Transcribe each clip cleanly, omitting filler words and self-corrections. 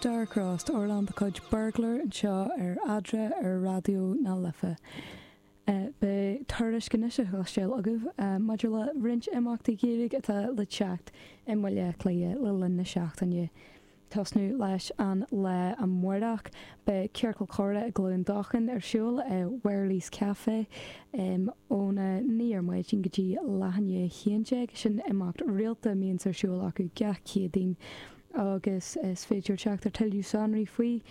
Starcrossed Orlando Coach Burglar and Shaw Adra Radio na Lifa. Be thuris ganise hostel agah modula rinch imachtaí gérig atá le teacht imhaile clia le linne seachtainne. Tasnú leis an le an muirach be ceircail chora a glún dachan siúil Werley's Cafe óna níor maid sin gotí lehanne chéanteag sin imacht rialta míon siúil acu gach chéadín agus is féidir teachtar tilú sanraí faoi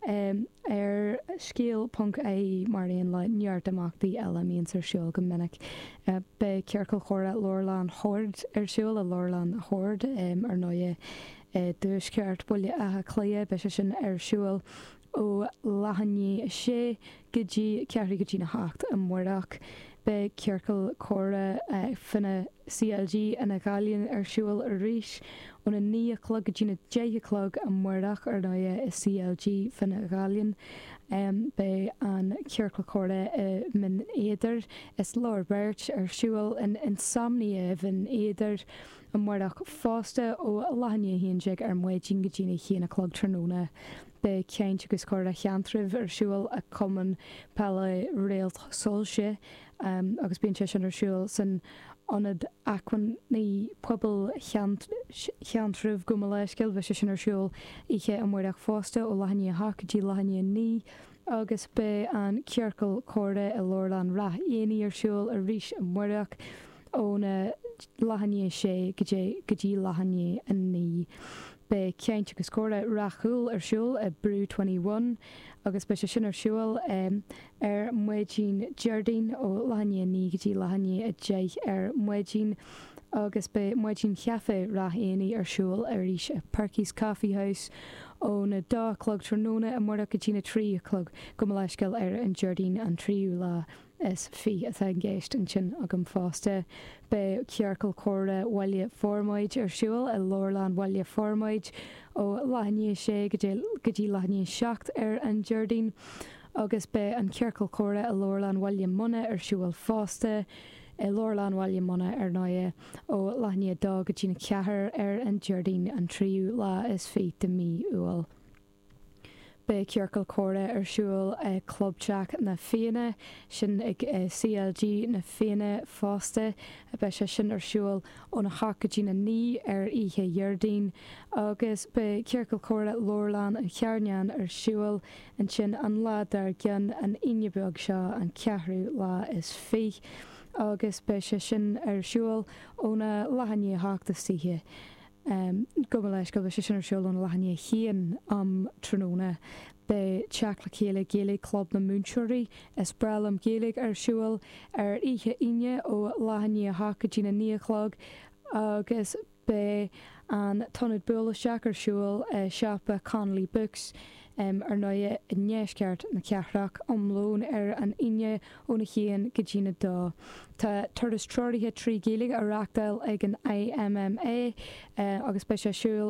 scéal punk maríon le neart amachtaí eile míon siúil go minic be ceircail chora Lorlan Hord siúil a Lorlan Hord ar nóie dús ceart buile a clia be sin siúil ó lehanní sé gotí cearthaí gotí na hacht an muirach be ceircail chora finna CLG in a Gallion siúil a ríis óna 9 o'clock gotí na 10 o'clock an muirach ar nóie is CLG finna Gallion be an ceircail chora min éidir is Lord Birch siúil in insomnia van éidir an muirach fásta ó lehanne híonseag ar muidjin gotí na 10 o'clock tróna be ceint agus chora cheantrih siúil a common pelle réalt solse agus bíon sé sin siúil san anad achan ní pobl cheantrih go leisceil bheit sin siúil ihe an muirach fásta ó lehanne hacadí lehanne ní agus be an ceircail chora i Lorlan ra éanaí siúil a ríis an muirach óna lehanne sé gotí lehanne a ní. Be ceint agus chora rachúil siúil a Brew 21 agus be sin siúil ar muidjin Jardín ó lehanne ní gotí lehanne a deich ar muidjin agus be muidjin cheafe ra éanaí siúil ar ríis a Perky's Coffee House ó na 2 o'clock tróna a muirach gotí na 3 o'clock go leisceil ar an Jardín an tríú lá is fi atá géist an sin agam fásta be ceircail chora bhaile formáid siúil a Lorlan bhaile formáid ó lehanne sé gotí lehanne 7 ar an Jardín agus be an ceircail chora a Lorlan bhaile muna siúil fásta Lorlan bhaile muna ar nóie ó lehanne 2 gotí na 4 ar an Jardín an tríú lá is fi de mí uail. Be ceircail chora siúil clubteach na féine sin ag CLG na féine fásta be se sin siúil ó na hacadí na ní ar ihe Jardín agus be ceircail chora Lorlan an chearnean siúil an sin an lá dar gceann an innebeag seo an ceathrú lá is fi agus be se sin siúil ó na lehanne háachtasíthe. Go leis go bheit sin siúil an lehanne chéan am tróna be teach le chéile géala club na múnseirí is brelam géalaigh siúil ar ihe ine ó lehanne hacadí na 9 o'clock agus be an tonad bula seach siúil seapa Connolly Books ar nóie neisceart na ceachraach omlón ar an ine ó na chéan gotí na 2. Tá turas troirithe trí géalaigh reachtail ag an IMMA agus be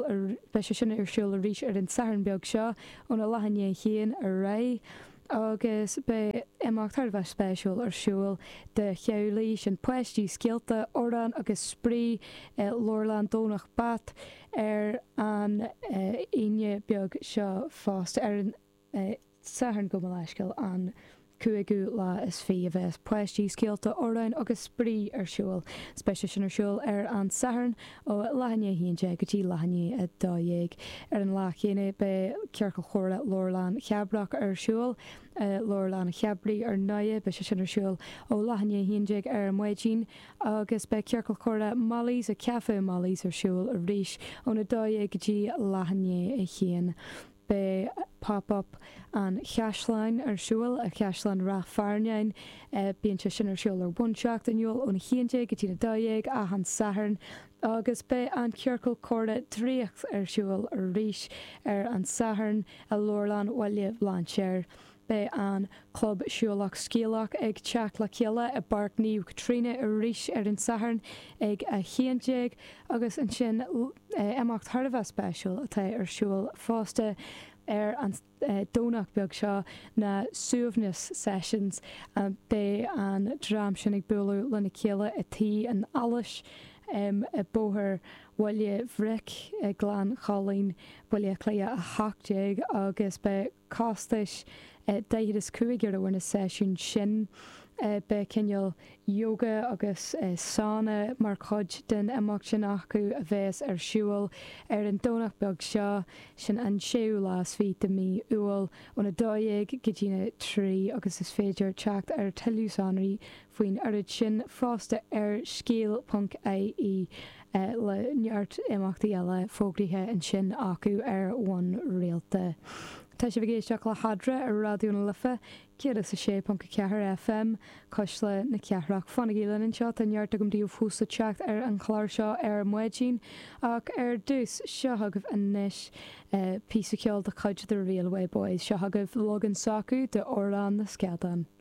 sinna siúil a ríis ar an saharnbeag seo ó na lehanne chéan a ré agus be imachtar bheith spéisiúil siúil de cheolaí sin poisttí scialta ordan agus sprí Lorlan dónach bat ar an ine beag seo fásta ar an saharn go leisceil an cuaigú lá is fi a bheith poisttí scialta ordain agus sprí siúil speise sin siúil ar an saharn ó lehanne híonse gotí lehanne a 2 ar an lá chéine be ceircail chora Lorlan cheabrach siúil Lorlan cheabraí ar nóie be sin siúil ó lehanne híonse ar muidjin agus be ceircail chora Molly's a Cafe Molly's siúil a ríis ó na 2 gotí lehanne a chéan. Be pop-up an cheasláin siúil a cheaslan ra farnein bíon se sin siúil ar bunseach an júil ón chéante gotí na 2 a an saharn agus be an ceircail chora tríocht siúil a ríis ar an saharn a Lorlan bhaile blanchir. Be an club siúlach scéalach ag teach le chéile a Bark Níú Catriona a ríis ar an saharn ag a chéanteag agus an sin imacht tharbheith spéisiúil atá siúil fásta ar an dónach beag seo na suamhnas sessions be an drám sin ag buú lena chéile atí an alas bóthir bhfuil bhric glán cholín bhfuil clé a haachteag agus be costais déad is cuaigir a bhna séisiún sin be cinneal yoga agus sána mar chud den amach sin acu a bheits ar siúil ar an dónach beag seo sin an séú lás ví de mí uail óna dóigh go dtíine trí agus is féidir teacht ar teleúsánaí faoin arid sin fásta ar scéal.ie le neart imachtaí eile fógrithe an sin acu ar bhain réalta. Tá sé bhgéisteach le hadra ar radioúna lifa céad sa 6.4 FM cos le na ceithreach fanna gílan an seo an neart agam díomh fúsa teacht ar an chláir seo ar muidín ach ar dús seo agah an níis pí ceol de chuid de Railway Boys seo agah logan sacu de Orlán na Scadan.